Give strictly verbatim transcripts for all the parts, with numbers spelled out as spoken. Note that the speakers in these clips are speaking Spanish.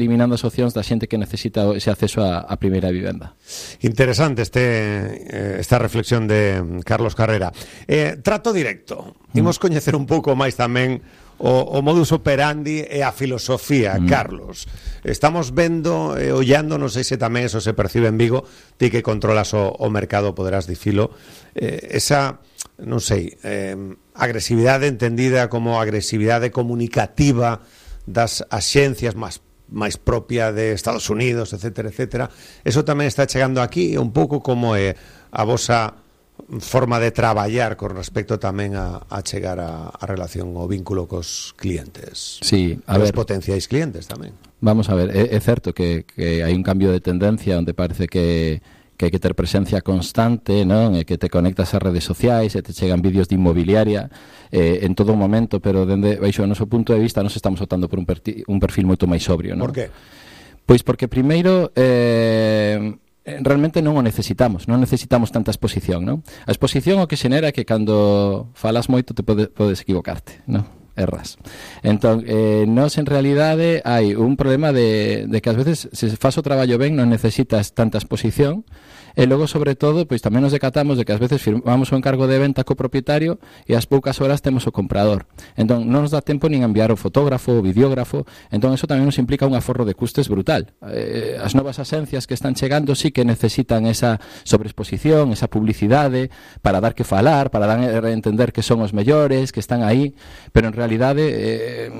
eliminando as opcións da xente que necesita ese acceso a, a primeira vivenda. Interesante este esta reflexión de Carlos Carrera. Eh, trato directo. Imos mm. coñecer un pouco máis tamén o, o modus operandi e a filosofía, mm. Carlos. Estamos vendo e eh, ollando, non sei se tamén eso se percibe en Vigo, ti que controlas o, o mercado poderás dicilo, eh, esa, non sei, eh, agresividade entendida como agresividade comunicativa das axencias máis máis propia de Estados Unidos, etcétera, etcétera. Eso tamén está chegando aquí, un pouco como é a vosa forma de traballar con respecto tamén a, a chegar a, a relación o vínculo cos clientes. Sí, a ver, ver, potenciais clientes tamén. Vamos a ver, é, é certo que, que hai un cambio de tendencia onde parece que que hai que ter presencia constante, non? E que te conectas ás redes sociais e te chegan vídeos de inmobiliaria eh, en todo momento, pero dende baixo o noso punto de vista nos estamos optando por un, perti, un perfil moito máis sobrio, non? Por que? Pois porque primeiro eh, realmente non o necesitamos, non necesitamos tanta exposición, non? A exposición o que xenera é que cando falas moito te pode, podes equivocarte, non? Erras. Entón, eh, nos en realidade hai un problema de, de que ás veces se faz o traballo ben non necesitas tanta exposición. E logo, sobre todo, pois tamén nos decatamos de que ás veces firmamos o encargo de venta co propietario e ás poucas horas temos o comprador. Entón, non nos dá tempo nin enviar o fotógrafo, o videógrafo, entón eso tamén nos implica un aforro de custes brutal. Eh, as novas asencias que están chegando sí que necesitan esa sobreexposición, esa publicidade, para dar que falar, para dar a entender que son os mellores, que están aí, pero en realidade eh,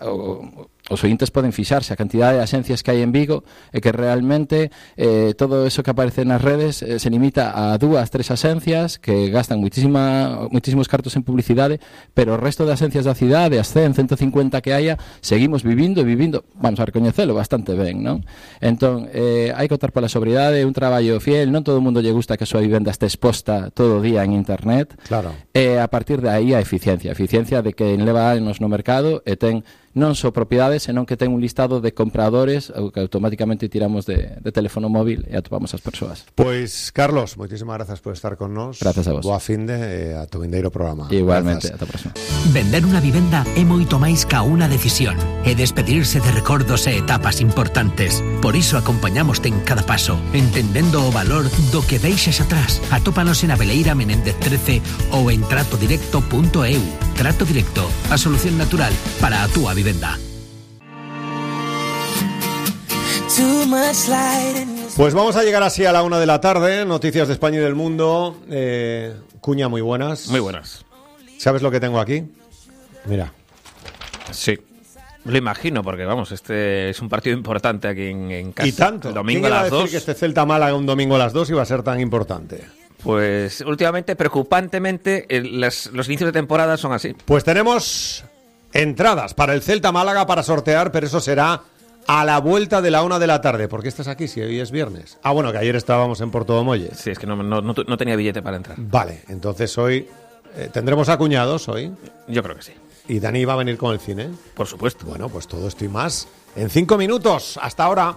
o, os ointes poden fixarse a cantidade de agencias que hai en Vigo e que realmente eh, todo eso que aparece nas redes eh, se limita a dúas, tres agencias que gastan muitísima, muitísimos cartos en publicidade, pero o resto de agencias da cidade, as cen, ciento cincuenta que haya, seguimos vivindo e vivindo, vamos a recoñecelo bastante ben, non? Entón, eh, hai que optar pola sobriedade, un traballo fiel, non todo o mundo lle gusta que a súa vivenda este exposta todo o día en internet, claro. E a partir de aí a eficiencia, a eficiencia de que leva anos no mercado e ten non só propiedades, senón que ten un listado de compradores que automáticamente tiramos de, de teléfono móvil e atopamos as persoas. Pois, Carlos, moitísimas grazas por estar con nós. Grazas a vos. Boa finde e a tu vindeiro programa. Igualmente, ata a próxima. Vender unha vivenda é moito máis ca unha decisión, é despedirse de recordos e etapas importantes. Por iso acompañamoste en cada paso, entendendo o valor do que deixes atrás. Atópanos en Abeleira Menéndez trece ou en trato directo punto e u. Trato Directo, a solución natural para a túa vivenda. Pues vamos a llegar así a la una de la tarde. Noticias de España y del mundo. Eh, Cuña, muy buenas. Muy buenas. ¿Sabes lo que tengo aquí? Mira. Sí. Lo imagino, porque vamos, este es un partido importante aquí en, en casa. Y tanto. El domingo ¿Quién iba a las a decir dos. que este Celta Málaga un domingo a las dos iba a ser tan importante? Pues últimamente, preocupantemente, el, las, los inicios de temporada son así. Pues tenemos entradas para el Celta Málaga para sortear, pero eso será a la vuelta de la una de la tarde. ¿Por qué estás aquí si hoy es viernes? Ah, bueno, que ayer estábamos en Porto Domolle. Sí, es que no, no, no, no tenía billete para entrar. Vale, entonces hoy eh, tendremos acuñados hoy. Yo creo que sí. Y Dani va a venir con el cine. Por supuesto. Bueno, pues todo esto y más en cinco minutos. Hasta ahora.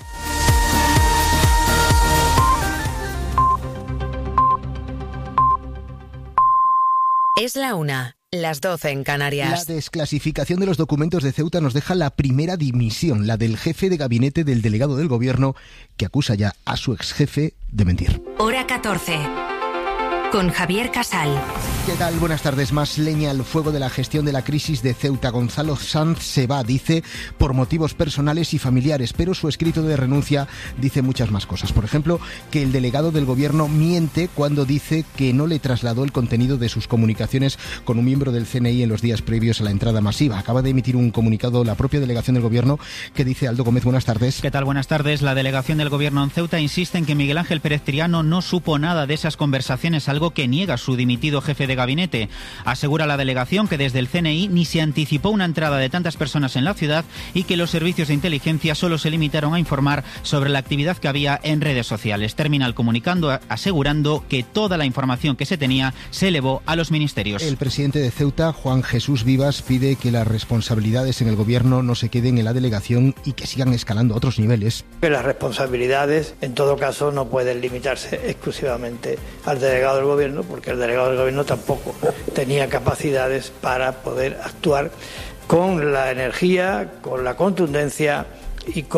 Es la una, las doce en Canarias. La desclasificación de los documentos de Ceuta nos deja la primera dimisión, la del jefe de gabinete del delegado del gobierno, que acusa ya a su exjefe de mentir. Hora catorce. Con Javier Casal. ¿Qué tal? Buenas tardes. Más leña al fuego de la gestión de la crisis de Ceuta. Gonzalo Sanz se va, dice, por motivos personales y familiares, pero su escrito de renuncia dice muchas más cosas. Por ejemplo, que el delegado del gobierno miente cuando dice que no le trasladó el contenido de sus comunicaciones con un miembro del C N I en los días previos a la entrada masiva. Acaba de emitir un comunicado la propia delegación del gobierno que dice: Aldo Gómez, buenas tardes. ¿Qué tal? Buenas tardes. La delegación del gobierno en Ceuta insiste en que Miguel Ángel Pérez Triano no supo nada de esas conversaciones, algo que niega su dimitido jefe de gabinete. Asegura la delegación que desde el C N I ni se anticipó una entrada de tantas personas en la ciudad y que los servicios de inteligencia solo se limitaron a informar sobre la actividad que había en redes sociales. Termina el comunicando asegurando que toda la información que se tenía se elevó a los ministerios. El presidente de Ceuta, Juan Jesús Vivas, pide que las responsabilidades en el gobierno no se queden en la delegación y que sigan escalando a otros niveles. Que las responsabilidades, en todo caso, no pueden limitarse exclusivamente al delegado del gobierno, porque el delegado del gobierno tampoco tenía capacidades para poder actuar con la energía, con la contundencia y